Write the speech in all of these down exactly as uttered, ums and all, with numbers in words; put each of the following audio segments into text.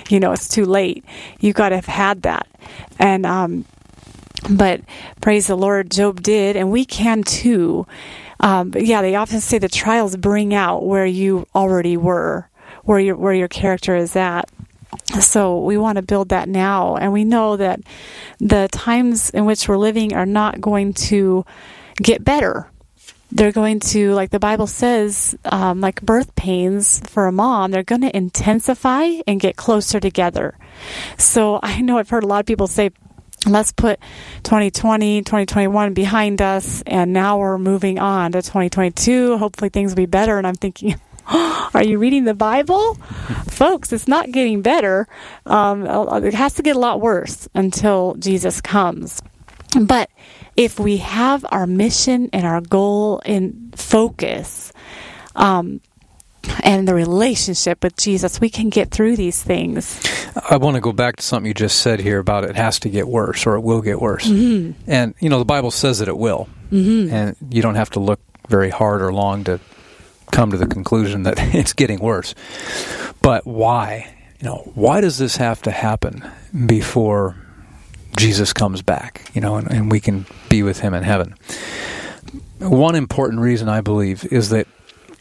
you know, it's too late. You got to have had that. And, um, but praise the Lord, Job did, and we can too. Um, but yeah, they often say the trials bring out where you already were, where your, where your character is at. So we want to build that now. And we know that the times in which we're living are not going to get better. They're going to, like the Bible says, um, like birth pains for a mom, they're going to intensify and get closer together. So I know I've heard a lot of people say, let's put twenty twenty, twenty twenty-one behind us, and now we're moving on to twenty twenty-two. Hopefully things will be better. And I'm thinking, oh, are you reading the Bible? Folks, it's not getting better. Um, it has to get a lot worse until Jesus comes. But if we have our mission and our goal in focus, um, and the relationship with Jesus, we can get through these things. I want to go back to something you just said here about it has to get worse, or it will get worse. Mm-hmm. And, you know, the Bible says that it will. Mm-hmm. And you don't have to look very hard or long to come to the conclusion that it's getting worse. But why? You know, why does this have to happen before Jesus comes back, you know, and, and we can be with him in heaven? One important reason, I believe, is that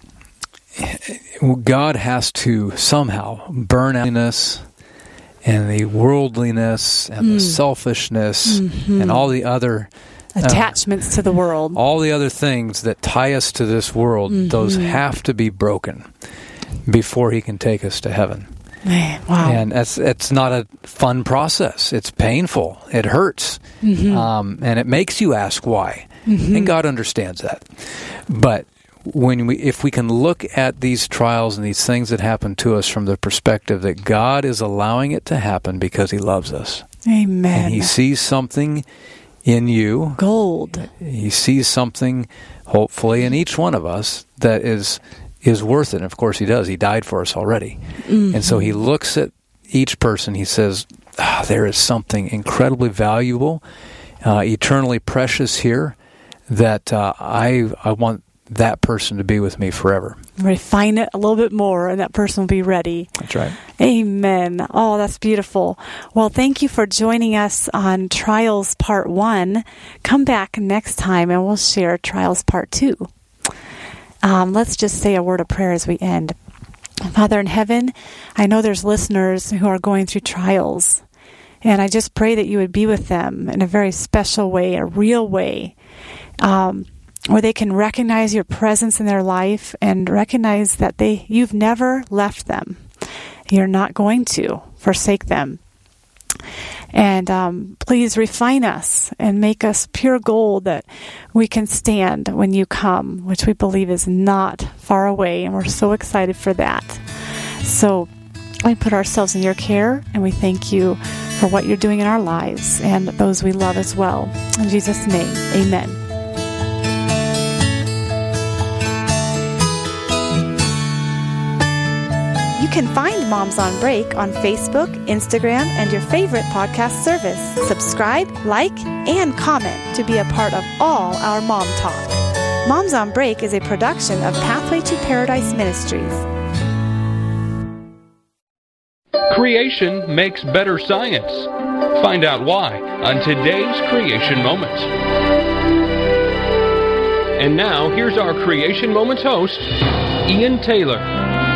God has to somehow burn out us and the worldliness and mm. the selfishness mm-hmm. and all the other attachments uh, to the world. All the other things that tie us to this world, mm-hmm. those have to be broken before he can take us to heaven. Man, wow. And it's, it's not a fun process. It's painful. It hurts. Mm-hmm. Um, and it makes you ask why. Mm-hmm. And God understands that. But when we, if we can look at these trials and these things that happen to us from the perspective that God is allowing it to happen because he loves us. Amen. And he sees something in you. Gold. He sees something, hopefully, in each one of us that is is worth it. And of course he does. He died for us already. Mm-hmm. And so he looks at each person. He says, ah, there is something incredibly valuable, uh, eternally precious here that uh, I I want that person to be with me forever. Refine it a little bit more, and that person will be ready. That's right. Amen. Oh, that's beautiful. Well, thank you for joining us on Trials Part one. Come back next time, and we'll share Trials Part two. Um, let's just say a word of prayer as we end. Father in heaven, I know there's listeners who are going through trials, and I just pray that you would be with them in a very special way, a real way, um, where they can recognize your presence in their life and recognize that they you've never left them. You're not going to forsake them. And um, please refine us and make us pure gold that we can stand when you come, which we believe is not far away, and we're so excited for that. So we put ourselves in your care, and we thank you for what you're doing in our lives and those we love as well. In Jesus' name, amen. You can find Moms on Break on Facebook, Instagram, and your favorite podcast service. Subscribe, like, and comment to be a part of all our Mom Talk. Moms on Break is a production of Pathway to Paradise Ministries. Creation makes better science. Find out why on today's Creation Moments. And now, here's our Creation Moments host, Ian Taylor.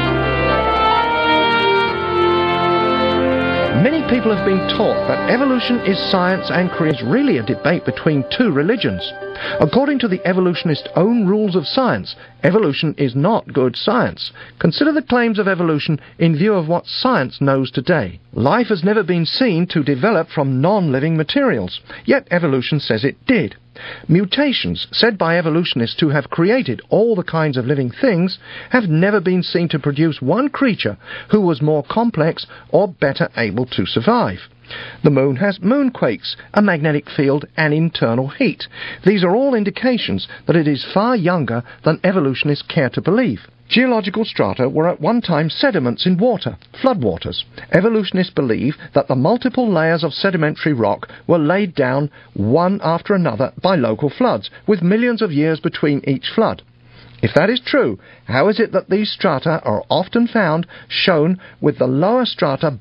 Many people have been taught that evolution is science and creation is really a debate between two religions. According to the evolutionist's own rules of science, evolution is not good science. Consider the claims of evolution in view of what science knows today. Life has never been seen to develop from non-living materials, yet evolution says it did. Mutations, said by evolutionists to have created all the kinds of living things, have never been seen to produce one creature who was more complex or better able to survive. The moon has moonquakes, a magnetic field, and internal heat. These are all indications that it is far younger than evolutionists care to believe. Geological strata were at one time sediments in water, floodwaters. Evolutionists believe that the multiple layers of sedimentary rock were laid down one after another by local floods, with millions of years between each flood. If that is true, how is it that these strata are often found shown with the lower strata